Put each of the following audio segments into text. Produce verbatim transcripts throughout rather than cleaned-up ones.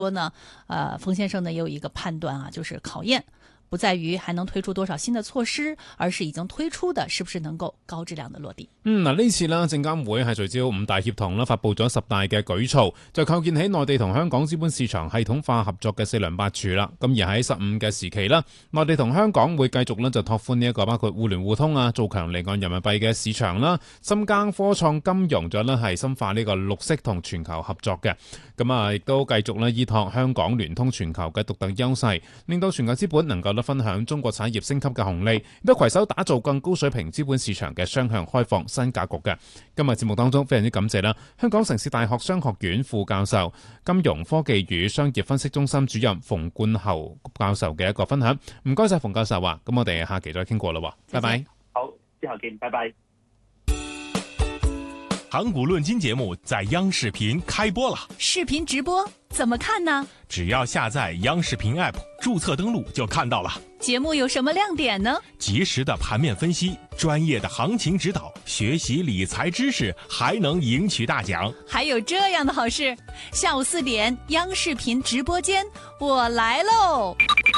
说呢，呃，冯先生呢也有一个判断啊，就是考验不在於還能推出多少新的措施，而是已經推出的是不是能夠高質量的落地。 嗯，嗱呢次啦，證監會係聚焦五大協同啦，發布咗十大嘅舉措，就構建起內地同香港資本市場系統化合作嘅四梁八柱啦。咁而喺十五嘅時期啦，內地同香港會繼續咧就拓寬呢一個包括互聯互通啊，做強離岸人民幣嘅市場啦，深耕科創金融，咗咧係深化呢個綠色同全球合作嘅。咁啊，亦都繼續咧依託香港聯通全球嘅獨特優勢，令到全球資本能夠咧分享中國產業升級嘅紅利，亦都攜手打造更高水平資本市場嘅雙向開放新格局嘅。今日節目當中非常之感謝啦，香港城市大學商學院副教授、金融科技與商業分析中心主任馮冠侯教授嘅一個分享。唔該晒馮教授啊，咁我哋下期再傾過啦，拜拜。 好，之後見，拜拜。 盤古論金節目在央視頻開播了， 視頻直播怎麼看呢？ 只要下載央視頻 App， 註冊登錄就看到了。 節目有什麼亮點呢？ 及時的盤面分析，專業的行情指導，學習理財知識，還能贏取大獎。 還有這樣的好事，下午四點央視頻直播間，我來嘍。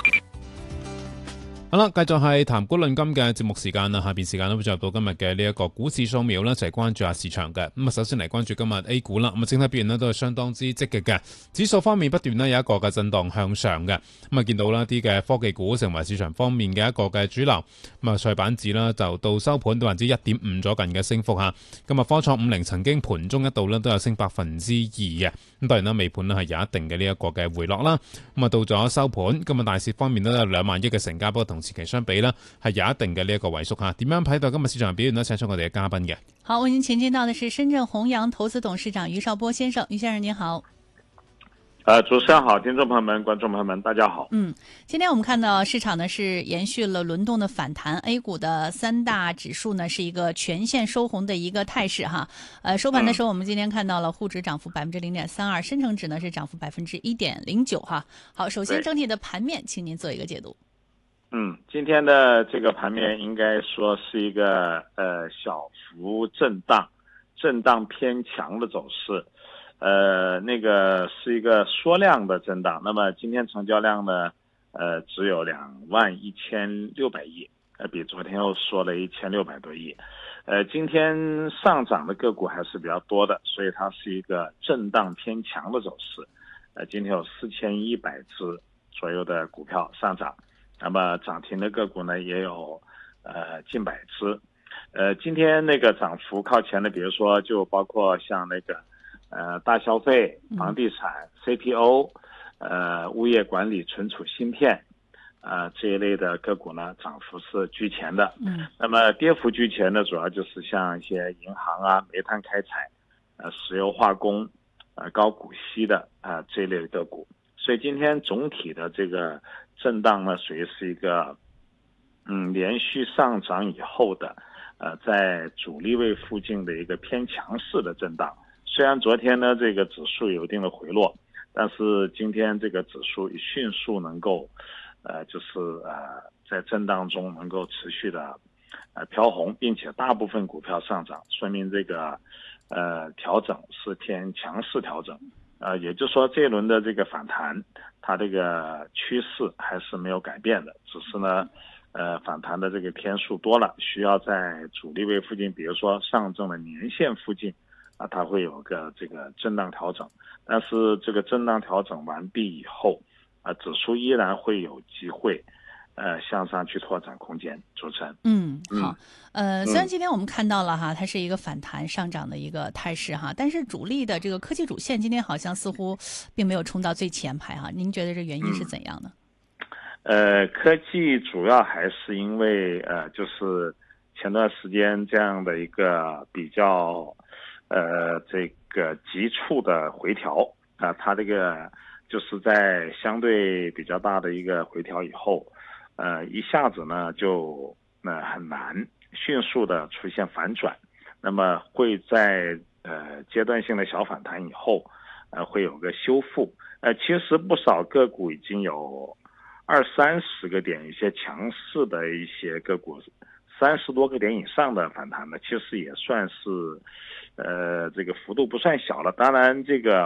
好啦，繼續係談股論金嘅節目時間啦，下邊時間都會進入到今日嘅呢一個股市掃描啦，一齊關注下市場嘅。咁啊，首先嚟關注今日 A 股啦，咁啊，整體表現咧都係相當之積極嘅，指數方面不斷咧有一個嘅震盪向上嘅。咁啊，見到啦啲嘅科技股成為市場方面嘅一個嘅主流。咁啊，創板指啦就到收盤到百分之一點五左近嘅升幅嚇。咁啊，科創五零曾經盤中一度咧都有升百分之二嘅。咁當然啦，尾盤咧係有一定嘅呢一個嘅回落啦。咁啊，到咗收盤，今日大市方面都有兩萬億嘅成交，不過同前期相比呢係有一定嘅呢一個萎縮嚇。點樣睇到今日市場表現呢？請出我哋嘅嘉賓嘅。 好，我已經前進到的是深圳弘陽投資董事長余少波先生，余先生您好。 呃，主持人好，聽眾朋友們、觀眾朋友們，大家好。 嗯，今天我們看到市場呢是延續了輪動的反彈 ，A 股的三大指數呢是一個全線收紅的一個態勢哈。呃，收盤的時候，我們今天看到了滬指漲幅百分之零點三二，深成指呢是漲幅百分之一點零九哈。好，首先整體的盤面，請您做一個解讀。 嗯，今天的這個盤面應該說是一個呃小幅震盪，震盪偏強的走勢。呃，那個是一個縮量的震盪，那麼今天成交量呢，呃，只有兩萬一千六百億，呃，比昨天又縮了一千六百多億，呃，今天上漲的個股還是比較多的，所以它是一個震盪偏強的走勢，呃，今天有四千一百隻左右的股票上漲，那麼漲停的個股呢也有，呃，近百隻，呃，今天那個漲幅靠前的，比如說就包括像那個。呃，大消費、房地產、C P O， 呃，物業管理、存儲芯片，呃，這一類的個股呢，漲幅是居前的。嗯，那麼跌幅居前的主要就是像一些銀行啊、煤炭開採、呃，石油化工，呃，高股息的啊、呃、這一類的個股。所以今天總體的這個震盪呢，屬於是一個嗯連續上漲以後的，呃，在阻力位附近的一個偏強勢的震盪。雖然昨天呢，這個指數有一定的回落，但是今天這個指數迅速能夠，呃，就是呃，在震盪中能夠持續的，呃，飄紅，並且大部分股票上漲，說明這個，呃，調整是偏強勢調整，呃，也就是說這一輪的這個反彈，它這個趨勢還是沒有改變的，只是呢，呃，反彈的這個天數多了，需要在阻力位附近，比如說上證的年線附近。啊，它會有個這個震盪調整，但是這個震盪調整完畢以後，啊，指數依然會有機會，呃，向上去拓展空間。主持人， 嗯，好，呃，雖然今天我們看到了哈， 嗯、 它是一個反彈上漲的一個態勢哈，但是主力的這個科技主線今天好像似乎並沒有衝到最前排哈，您覺得這原因是怎樣呢？ 嗯、呃，科技主要還是因為呃，就是前段時間這樣的一個比較。呃，這個急促的回調啊，它這個就是在相對比較大的一個回調以後，呃，一下子呢就呃很難迅速的出現反轉，那麼會在呃階段性的小反彈以後，呃會有個修復。呃，其實不少個股已經有二三十個點，一些強勢的一些個股三十多個點以上的反彈呢，其實也算是。呃，這個幅度不算小了，當然這個，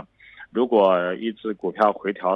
如果一只股票回调